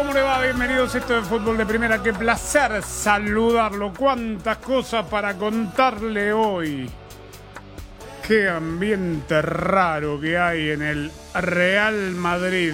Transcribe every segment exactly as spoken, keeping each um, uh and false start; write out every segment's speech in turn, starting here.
¿Cómo le va? Bienvenidos a esto de Fútbol de Primera. Qué placer saludarlo. Cuántas cosas para contarle hoy. Qué ambiente raro que hay en el Real Madrid.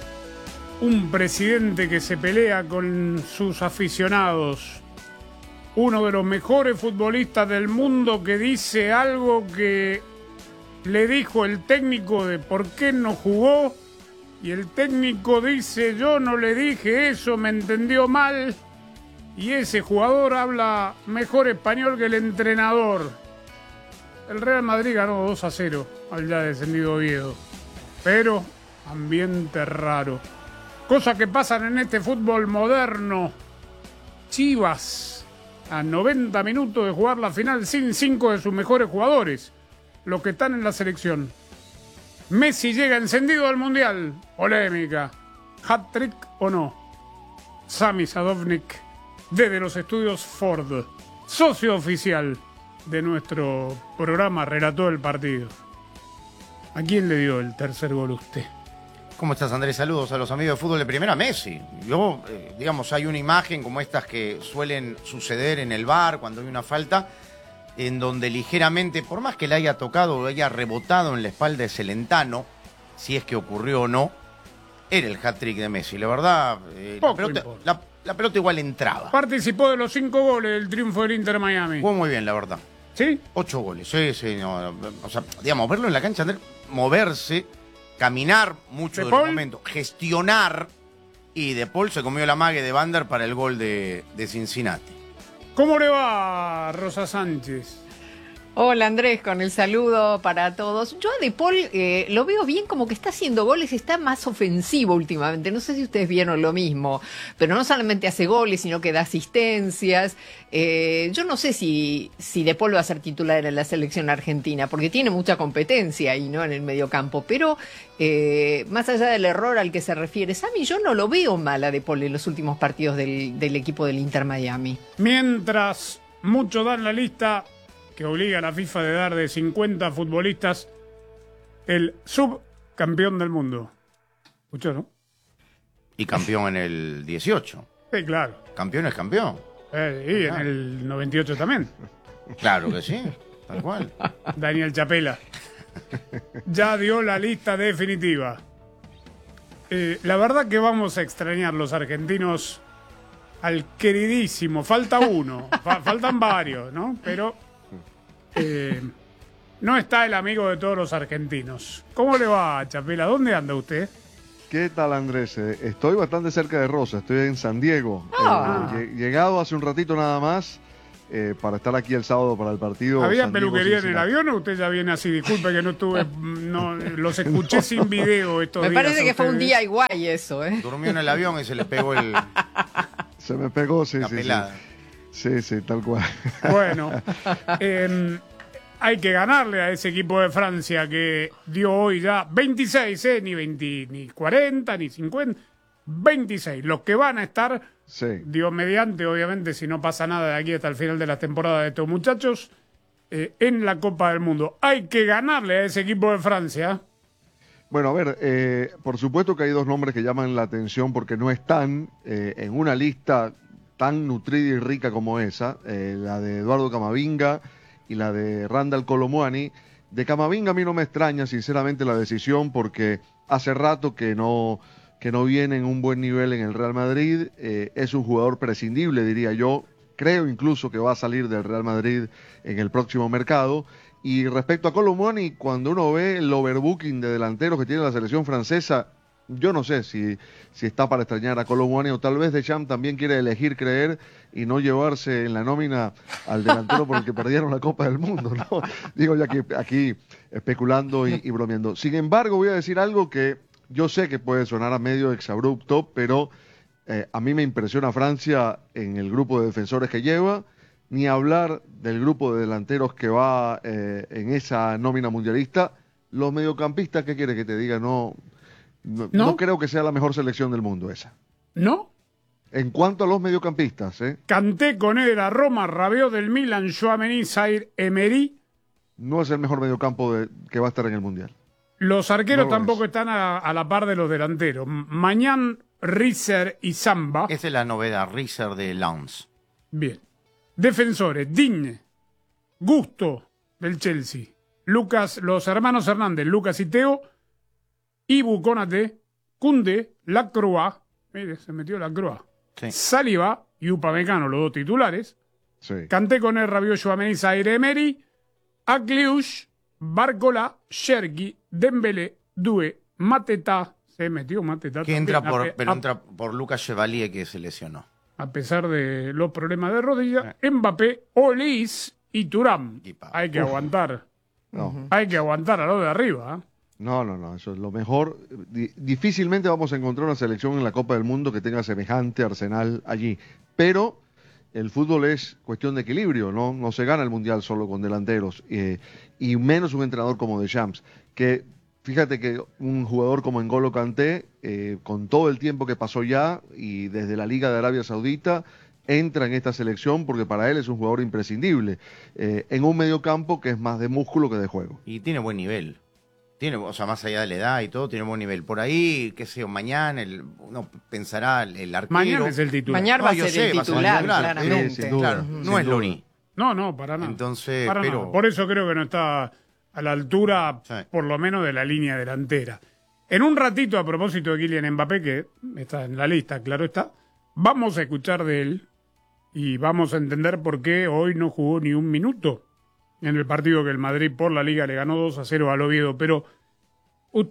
Un presidente que se pelea con sus aficionados. Uno de los mejores futbolistas del mundo que dice algo que le dijo el técnico de por qué no jugó. Y el técnico dice, yo no le dije eso, me entendió mal. Y ese jugador habla mejor español que el entrenador. El Real Madrid ganó dos a cero al ya descendido Oviedo. Pero ambiente raro. Cosas que pasan en este fútbol moderno. Chivas, a noventa minutos de jugar la final sin cinco de sus mejores jugadores. Los que están en la selección. Messi llega encendido al Mundial. Polémica. ¿Hat-trick o no? Sami Sadovnik, desde los estudios Ford, socio oficial de nuestro programa, relató el partido. ¿A quién le dio el tercer gol usted? ¿Cómo estás, Andrés? Saludos a los amigos de Fútbol de Primera. Messi. Yo, eh, digamos, hay una imagen como estas que suelen suceder en el V A R cuando hay una falta, en donde ligeramente, por más que le haya tocado o haya rebotado en la espalda de Celentano, si es que ocurrió o no, era el hat-trick de Messi. La verdad, eh, la, pelota, la, la pelota igual entraba. Participó de los cinco goles del triunfo del Inter Miami. Jugó muy bien, la verdad. ¿Sí? Ocho goles, sí, sí. No, no, o sea, digamos, verlo en la cancha, Andrés, moverse, caminar mucho del momento, gestionar, y De Paul se comió la mague de Vander para el gol de, de Cincinnati. ¿Cómo le va, Rosa Sánchez? Hola, Andrés, con el saludo para todos. Yo a De Paul eh, lo veo bien, como que está haciendo goles, está más ofensivo últimamente. No sé si ustedes vieron lo mismo, pero no solamente hace goles, sino que da asistencias. Eh, yo no sé si, si De Paul va a ser titular en la selección argentina, porque tiene mucha competencia ahí, ¿no?, en el mediocampo. Pero eh, más allá del error al que se refiere Sami, yo no lo veo mal a De Paul en los últimos partidos del, del equipo del Inter Miami. Mientras muchos dan la lista que obliga a la FIFA de dar de cincuenta futbolistas el subcampeón del mundo. ¿Escuchó, no? Y campeón en el dieciocho. Sí, claro. Campeón es campeón. Eh, y en el noventa y ocho también. Claro que sí, tal cual. Daniel Chapela ya dio la lista definitiva. Eh, la verdad que vamos a extrañar los argentinos al queridísimo. Falta uno, fa- faltan varios, ¿no? Pero Eh, no está el amigo de todos los argentinos. ¿Cómo le va, Chapela? ¿Dónde anda usted? ¿Qué tal, Andrés? Eh, estoy bastante cerca de Rosa, estoy en San Diego. Ah. Eh, llegado hace un ratito nada más eh, para estar aquí el sábado para el partido. ¿Había San Diego, peluquería en el Cincinnati. avión o usted ya viene así? Disculpe que no estuve, no, los escuché sin video estos Me días. parece que fue un ustedes. día igual eso, ¿eh? Durmió en el avión y se le pegó el, Se me pegó, sí, la sí, sí. pelada. Sí, sí, tal cual. Bueno, eh, hay que ganarle a ese equipo de Francia que dio hoy ya veintiséis, ¿eh? Ni veinte, ni cuarenta, ni cincuenta, veintiséis. Los que van a estar, Sí. Dios mediante, obviamente, si no pasa nada de aquí hasta el final de la temporada de estos muchachos, eh, en la Copa del Mundo. Hay que ganarle a ese equipo de Francia. Bueno, a ver, eh, por supuesto que hay dos nombres que llaman la atención porque no están eh, en una lista tan nutrida y rica como esa, eh, la de Eduardo Camavinga y la de Randal Kolo Muani. De Camavinga a mí no me extraña, sinceramente, la decisión, porque hace rato que no, que no viene en un buen nivel en el Real Madrid. Eh, es un jugador prescindible, diría yo. Creo incluso que va a salir del Real Madrid en el próximo mercado. Y respecto a Kolo Muani, cuando uno ve el overbooking de delanteros que tiene la selección francesa, yo no sé si, si está para extrañar a Kolo Muani, o tal vez Deschamps también quiere elegir creer y no llevarse en la nómina al delantero por el que perdieron la Copa del Mundo, ¿no? Digo ya que aquí especulando y, y bromeando. Sin embargo, voy a decir algo que yo sé que puede sonar a medio exabrupto, pero eh, a mí me impresiona Francia en el grupo de defensores que lleva, ni hablar del grupo de delanteros que va eh, en esa nómina mundialista. Los mediocampistas, ¿qué quiere que te diga? No... No, ¿No? no creo que sea la mejor selección del mundo esa. ¿No? En cuanto a los mediocampistas, ¿eh? Kanté, Conera, Roma, Rabiot del Milan, Tchouaméni, Zaire, Emery. No es el mejor mediocampo de, que va a estar en el Mundial. Los arqueros No lo tampoco es. están a, a la par de los delanteros. Mañana Rizer y Samba. Esa es la novedad, Rizer de Lens. Bien. Defensores, Digne, Gusto del Chelsea, Lucas, los hermanos Hernández, Lucas y Teo, Ibu Konate, Kunde, Lacroix, mire, se metió Lacroix, Sí. Saliba y Upamecano, los dos titulares, Sí. Kanté con el Rabiot, Tchouaméni, Zaire Emery, Akliush, Barcola, Cherki, Dembélé, Doué, Mateta, se metió Mateta Que también, entra a por, pe- pero a- entra por Lucas Chevalier, que se lesionó. a pesar de los problemas de rodilla, Mbappé, Olís y Thuram. Y pa- Hay que Uf. aguantar, No. hay que aguantar a lo de arriba. ¿eh? No, no, no, eso es lo mejor. Di- difícilmente vamos a encontrar una selección en la Copa del Mundo que tenga semejante arsenal allí. Pero el fútbol es cuestión de equilibrio, ¿no? No se gana el Mundial solo con delanteros. eh, y menos un entrenador como Deschamps. Que fíjate que un jugador como N'Golo Kanté, eh, con todo el tiempo que pasó ya y desde la Liga de Arabia Saudita, entra en esta selección porque para él es un jugador imprescindible. eh, en un mediocampo que es más de músculo que de juego. Y tiene buen nivel. Tiene, o sea, más allá de la edad y todo, tiene buen nivel. Por ahí, qué sé yo, mañana el, uno pensará el, el arquero. Mañana es el titular. Mañana va a No, yo ser sé, el va a ser el titular, titular. claramente. Sí, sin duda. Claro, Sin no es duda. Loni. No, no, para nada. Entonces, Para pero- nada. Por eso creo que no está a la altura, Sí. por lo menos, de la línea delantera. En un ratito, a propósito de Kylian Mbappé, que está en la lista, claro está, vamos a escuchar de él y vamos a entender por qué hoy no jugó ni un minuto en el partido que el Madrid por la Liga le ganó dos a cero al Oviedo. Pero, u-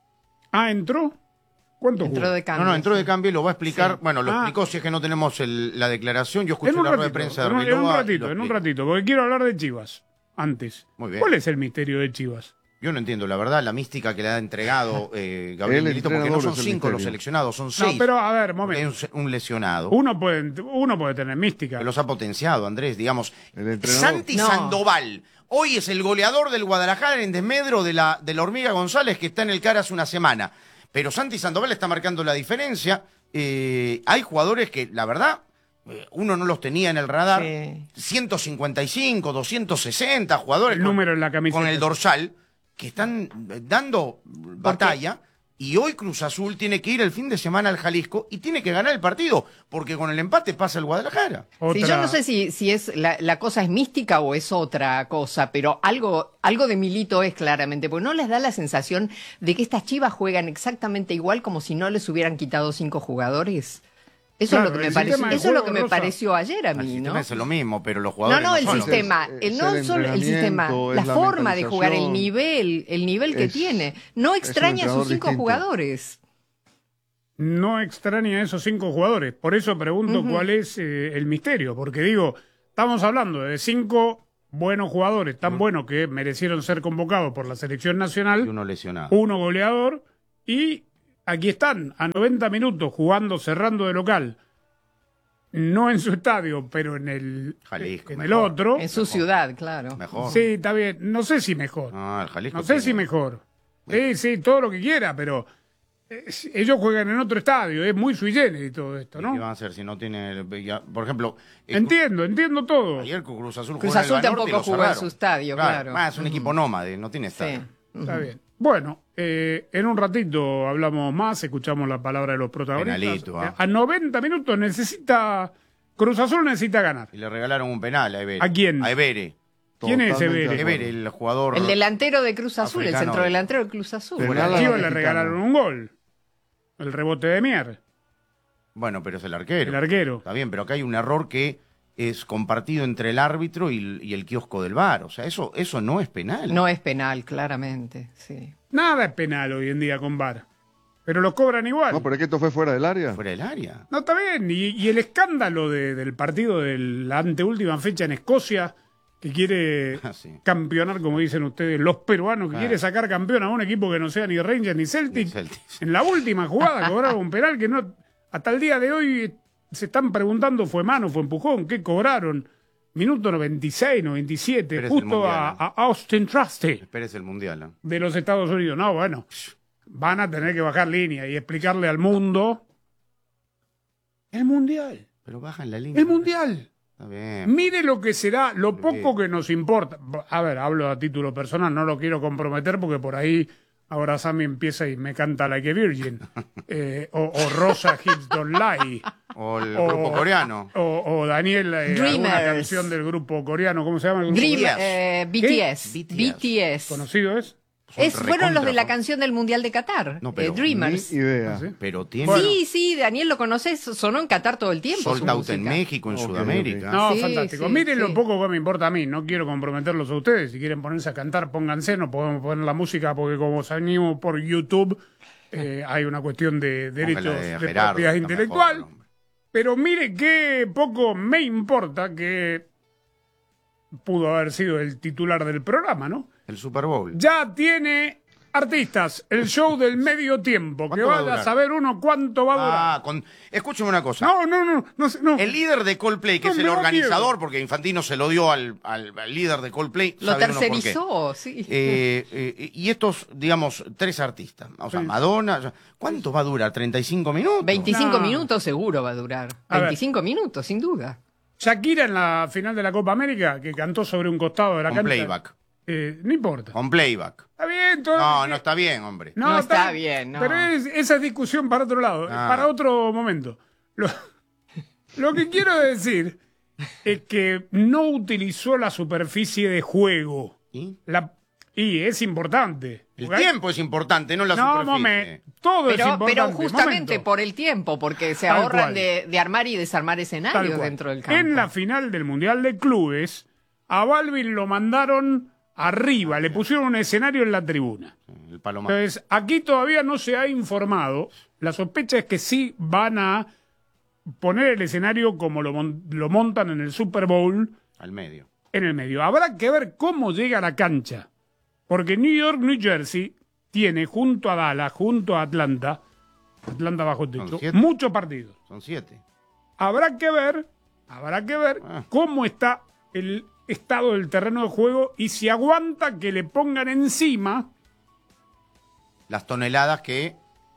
ah, ¿entró? ¿Cuánto Entró jugó? de cambio. No, no, entró de cambio y lo va a explicar. Sí. Bueno, lo Ah. explicó si es que no tenemos el- la declaración. Yo escuché En un la rueda de ratito, prensa de en un- en un Rilova y ratito, lo en un explica. ratito, porque quiero hablar de Chivas antes. Muy bien. ¿Cuál es el misterio de Chivas? Yo no entiendo, la verdad, la mística que le ha entregado eh, Gabriel El Milito, porque no entrenador son es el cinco los misterio. seleccionados, son No, seis. pero a ver, Porque hay un, momento. un lesionado. Uno puede, uno puede tener mística. Que los ha potenciado, Andrés, digamos. El entrenador. Santi No. Sandoval, hoy es el goleador del Guadalajara en desmedro de la, de la Hormiga González, que está en el C A R hace una semana. Pero Santi Sandoval está marcando la diferencia. Eh, hay jugadores que, la verdad, eh, uno no los tenía en el radar. Sí. ciento cincuenta y cinco, doscientos sesenta jugadores El número en la camiseta. con el dorsal que están eh, dando batalla. Y hoy Cruz Azul tiene que ir el fin de semana al Jalisco y tiene que ganar el partido, porque con el empate pasa el Guadalajara. Otra- Sí, yo no sé si, si es la, la cosa es mística o es otra cosa, pero algo, algo de Milito es claramente, porque no les da la sensación de que estas Chivas juegan exactamente igual como si no les hubieran quitado cinco jugadores. Eso Claro, es lo que el me pareció, sistema de eso es lo juego, que me Rosa. pareció ayer a El mí, sistema ¿no? es lo mismo, pero los No, jugadores no, el son los sistema, Es- el, es no el solo el sistema, entrenamiento, la es la forma de jugar, el mentalización. nivel, el nivel que Es- tiene. No es un extraña a sus entrenador cinco distinto. jugadores. No extraña a esos cinco jugadores. Por eso pregunto cuál es eh, el misterio. Porque digo, estamos hablando de cinco buenos jugadores, tan buenos que merecieron ser convocados por la selección y nacional, uno lesionado. uno goleador, y aquí están, a noventa minutos, jugando, cerrando de local. No en su estadio, pero en el, Jalisco, en el mejor. otro. En su ciudad, claro. Mejor. Sí, está bien. No sé si mejor. No, el Jalisco No sé tiene- si mejor. Sí, sí, todo lo que quiera, pero eh, ellos juegan en otro estadio. Es muy sui generis todo esto, ¿Qué van ¿no? a hacer si no tiene el- ya- por ejemplo, eh, Entiendo, entiendo todo. ayer Cruz Azul Cruz jugó en el Azul Banorte y tampoco lo jugó en cerraron. su estadio, claro. Ah, es un equipo nómade, no tiene estadio. Sí. Está bien. Bueno, eh, en un ratito hablamos más, escuchamos la palabra de los protagonistas. Penalito, ah. A noventa minutos necesita. Cruz Azul necesita ganar. Y le regalaron un penal a Ebere. ¿A quién? A Ebere. ¿Quién es Totalmente Ebere? de acuerdo. Ebere, el jugador. El delantero de Cruz Azul, el Africano. centro delantero de Cruz Azul. Penal Bueno, a a la Chivas le mexicana. regalaron un gol. El rebote de Mier, Bueno, pero es el arquero. el arquero. Está bien, pero acá hay un error que es compartido entre el árbitro y el, y el kiosco del bar. O sea, eso, eso no es penal. No es penal, claramente, sí. Nada es penal hoy en día con V A R. Pero lo cobran igual. No, pero es que esto fue fuera del área. Fuera del área. No, está bien. Y, y el escándalo de- del partido de la anteúltima fecha en Escocia, que quiere Ah, sí. campeonar, como dicen ustedes, los peruanos, que Ah. quiere sacar campeón a un equipo que no sea ni Rangers ni Celtic. Ni Celtic. En la última jugada cobraron un penal que no. Hasta el día de hoy se están preguntando, ¿fue mano, fue empujón? ¿Qué cobraron? Minuto noventa y seis, noventa y siete, Pero es el justo a, Mundial, a Austin Trusty Espérese el mundial. ¿no? de los Estados Unidos. No, bueno, van a tener que bajar línea y explicarle al mundo. El Mundial. Pero baja en la línea. El Mundial. Está bien. Mire lo que será, lo Sí. poco que nos importa. A ver, hablo a título personal, no lo quiero comprometer porque por ahí ahora Sammy empieza y me canta Like a Virgin. Eh, o, o Rosa Hips Don't Lie. O el grupo coreano. O, o Daniel, eh, alguna canción del grupo coreano. ¿Cómo se llama el grupo? Dream, B T S. eh, B T S. ¿Qué? B T S. ¿Conocido es? Es, fueron los de la recontra- canción del Mundial de Qatar, No, pero eh, Dreamers. Ni idea. ¿Ah, sí? Pero tiene Bueno. Sí, sí, Daniel lo conoces, sonó en Qatar todo el tiempo. su sold out en música. México, en Ok, Sudamérica. No, Sí, fantástico. sí, Miren lo sí. poco que me importa a mí. No quiero comprometerlos a ustedes. Si quieren ponerse a cantar, pónganse. No podemos poner la música porque como salimos por YouTube, eh, hay una cuestión de derechos Póngala de, de Gerardo, propiedad está intelectual. mejor, hombre. Pero mire qué poco me importa que pudo haber sido el titular del programa, ¿no? El Super Bowl. Ya tiene artistas, el show del medio tiempo. Que ¿Cuánto va a vaya a durar? saber uno cuánto va a durar. Ah, con... escúcheme una cosa. No, no, no, no, sé, no. El líder de Coldplay, que No, es me el da organizador, miedo. porque Infantino se lo dio al, al- al líder de Coldplay. Lo sabe uno por qué. tercerizó, sí. Eh, eh, y estos, digamos, tres artistas. O sea, Sí. Madonna. o sea, ¿cuánto va a durar? ¿treinta y cinco minutos? veinticinco No. minutos seguro va a durar. A ver. veinticinco minutos, sin duda. Shakira en la final de la Copa América, que cantó sobre un costado de la Con cancha. playback. Eh, no importa. Con playback. Está bien, todo. No, no está bien, hombre. No está bien, no. Pero es- esa es discusión para otro lado, Ah. para otro momento. Lo, lo que quiero decir es que no utilizó la superficie de juego. ¿Y? La, y es importante. El Porque hay- tiempo es importante, no la No, superficie. momen, todo es Pero, importante. pero justamente momento. por el tiempo, porque se Tal ahorran cual. de, de armar y desarmar Tal escenarios cual. dentro del campo. En la final del Mundial de Clubes, a Balvin lo mandaron arriba, le pusieron un escenario en la tribuna. El palomar. Entonces, aquí todavía no se ha informado. La sospecha es que sí van a poner el escenario como lo, mon- lo montan en el Super Bowl Al medio. en el medio. Habrá que ver cómo llega a la cancha. Porque New York, New Jersey tiene junto a Dallas, junto a Atlanta, Atlanta bajo techo, Son siete. muchos partidos. Son siete. Habrá que ver, habrá que ver Ah. cómo está el estado del terreno de juego y si aguanta que le pongan encima. Las toneladas que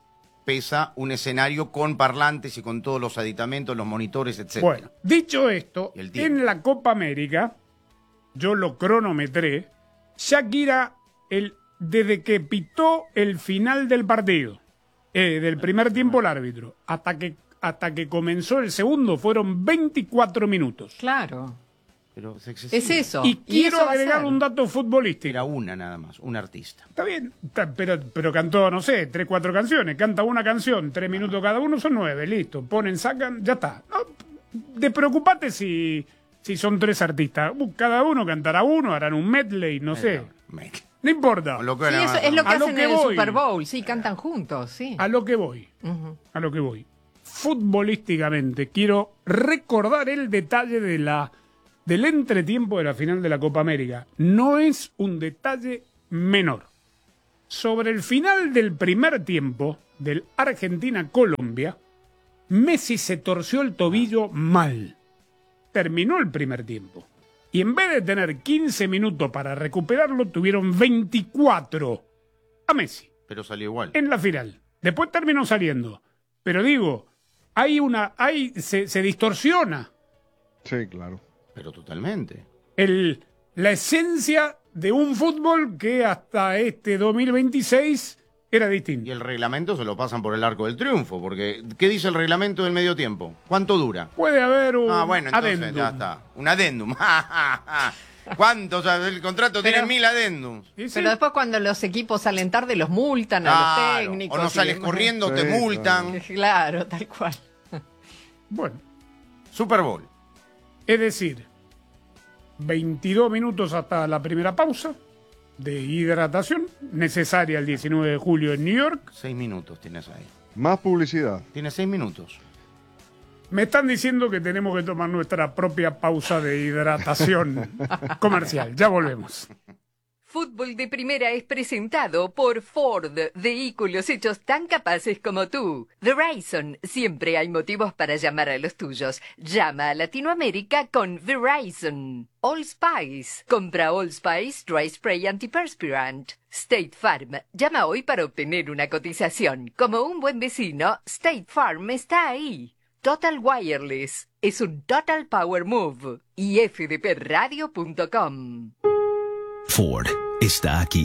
pesa un escenario con parlantes y con todos los aditamentos, los monitores, etcétera. Bueno, dicho esto, Y el tiempo. en la Copa América, yo lo cronometré, Shakira, el, desde que pitó el final del partido, eh, del primer tiempo el árbitro, hasta que, hasta que comenzó el segundo, fueron veinticuatro minutos. Claro. Pero es excesivo. Es eso. Y quiero eso va a agregar ser. un dato futbolístico. Era una nada más, un artista. Está bien, está- pero, pero cantó, no sé, tres, cuatro canciones. Canta una canción, tres minutos cada uno, son nueve, listo. Ponen, sacan, ya está. No, despreocupate si, si son tres artistas. Uh, Cada uno cantará uno, harán un medley, no sé. Me- No importa. Con lo que Sí, era eso más- es lo que A lo hacen que en el voy. Super Bowl. Sí, cantan juntos, sí. A lo que voy, Ujú. a lo que voy. Futbolísticamente, quiero recordar el detalle de la, del entretiempo de la final de la Copa América. No es un detalle menor. Sobre el final del primer tiempo del Argentina-Colombia, Messi se torció el tobillo mal. Terminó el primer tiempo. Y en vez de tener quince minutos para recuperarlo, tuvieron veinticuatro a Messi Pero salió igual. en la final. Después terminó saliendo. Pero digo, hay una, hay, se, se distorsiona Sí, claro. Pero totalmente. el, la esencia de un fútbol que hasta este dos mil veintiséis era Y distinto. el reglamento se lo pasan por el arco del triunfo, porque ¿qué dice el reglamento del medio tiempo? ¿Cuánto dura? Puede haber un Ah, bueno, entonces adendum. ya está. Un adendum. ¿Cuántos? O sea, el contrato tiene Pero- mil adendums. Y sí, Pero después cuando los equipos salen tarde los multan a Claro, los técnicos. o no y sales demás. corriendo, Sí, te multan. claro. Claro, tal cual. bueno, Super Bowl. es decir, veintidós minutos hasta la primera pausa de hidratación, necesaria el diecinueve de julio en New York. Seis minutos tienes ahí. Más publicidad. Tienes seis minutos. Me están diciendo que tenemos que tomar nuestra propia pausa de hidratación comercial. Ya volvemos. Fútbol de Primera es presentado por Ford, vehículos hechos tan capaces como tú. Verizon, siempre hay motivos para llamar a los tuyos. Llama a Latinoamérica con Verizon. All Spice, compra All Spice Dry Spray Antiperspirant. State Farm, llama hoy para obtener una cotización. Como un buen vecino, State Farm está ahí. Total Wireless, es un Total Power Move. Y f d p radio punto com. Ford está aquí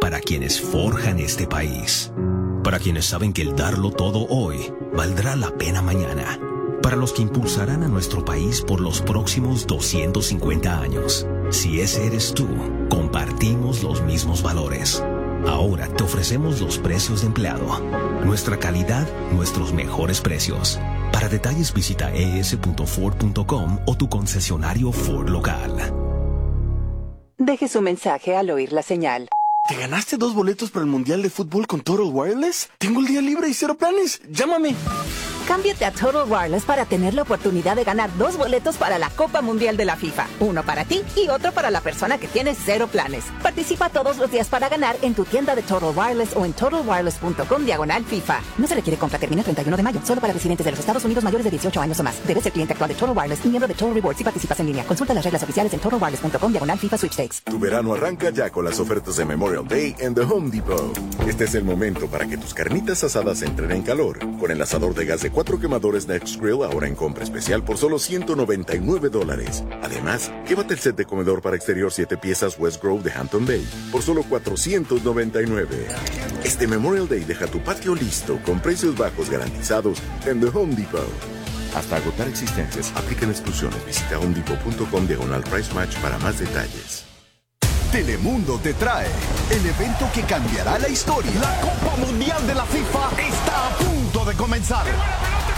para quienes forjan este país. Para quienes saben que el darlo todo hoy valdrá la pena mañana. Para los que impulsarán a nuestro país por los próximos doscientos cincuenta años. Si ese eres tú, compartimos los mismos valores. Ahora te ofrecemos los precios de empleado. Nuestra calidad, nuestros mejores precios. Para detalles visita e s punto ford punto com o tu concesionario Ford local. Deje su mensaje al oír la señal. ¿Te ganaste dos boletos para el Mundial de Fútbol con Total Wireless? Tengo el día libre y cero planes. Llámame. Cámbiate a Total Wireless para tener la oportunidad de ganar dos boletos para la Copa Mundial de la FIFA. Uno para ti y otro para la persona que tiene cero planes. Participa todos los días para ganar en tu tienda de Total Wireless o en total wireless punto com diagonal FIFA. No se requiere compra, termina el treinta y uno de mayo. Solo para residentes de los Estados Unidos mayores de dieciocho años o más. Debes ser cliente actual de Total Wireless y miembro de Total Rewards si participas en línea. Consulta las reglas oficiales en total wireless punto com diagonal FIFA Sweepstakes. Tu verano arranca ya con las ofertas de Memorial Day en The Home Depot. Este es el momento para que tus carnitas asadas entren en calor. Con el asador de gas de cuatro quemadores Next Grill ahora en compra especial por solo ciento noventa y nueve dólares. Además, llévate el set de comedor para exterior siete piezas West Grove de Hampton Bay por solo cuatrocientos noventa y nueve. Este Memorial Day deja tu patio listo con precios bajos garantizados en The Home Depot. Hasta agotar existencias, aplican exclusiones. Visita homedepot punto com diagonal price match para más detalles. Telemundo te trae el evento que cambiará la historia. La Copa Mundial de la FIFA está a punto de comenzar.